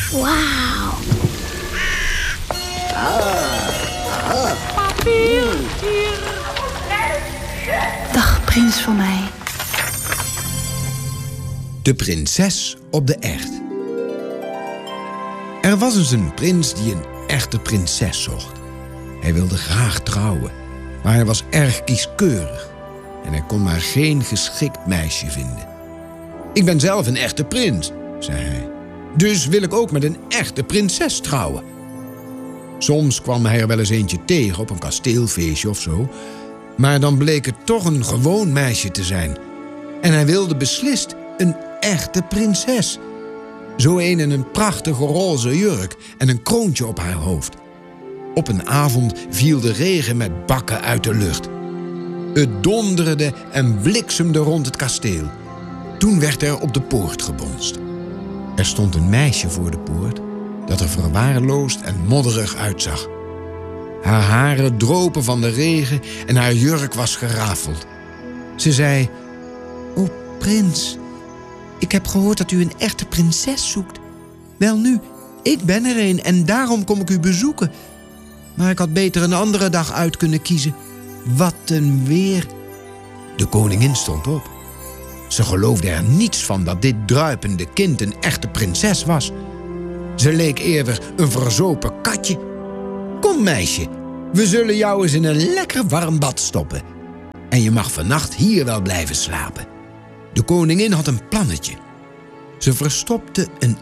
Wauw. Papier, hier. Dag, prins van mij. De prinses op de echt. Er was eens een prins die een echte prinses zocht. Hij wilde graag trouwen, maar hij was erg kieskeurig. En hij kon maar geen geschikt meisje vinden. Ik ben zelf een echte prins, zei hij. Dus wil ik ook met een echte prinses trouwen. Soms kwam hij er wel eens eentje tegen op een kasteelfeestje of zo. Maar dan bleek het toch een gewoon meisje te zijn. En hij wilde beslist een echte prinses. Zo een in een prachtige roze jurk en een kroontje op haar hoofd. Op een avond viel de regen met bakken uit de lucht. Het donderde en bliksemde rond het kasteel. Toen werd er op de poort gebonst. Er stond een meisje voor de poort dat er verwaarloosd en modderig uitzag. Haar haren dropen van de regen en haar jurk was gerafeld. Ze zei: "O prins, ik heb gehoord dat u een echte prinses zoekt. Welnu, ik ben er een en daarom kom ik u bezoeken. Maar ik had beter een andere dag uit kunnen kiezen. Wat een weer." De koningin stond op. Ze geloofde er niets van dat dit druipende kind een echte prinses was. Ze leek eerder een verzopen katje. "Kom meisje, we zullen jou eens in een lekker warm bad stoppen. En je mag vannacht hier wel blijven slapen." De koningin had een plannetje. Ze verstopte een